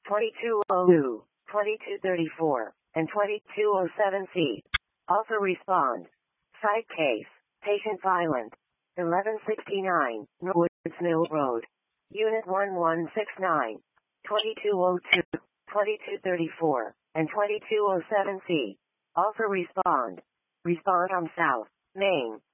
2202, 2234, and 2207C. Also respond. Side case. Patient violent. 1169, Norwoods Mill Road. Unit 1169, 2202, 2234, and 2207C. Also respond. Respond on South Main.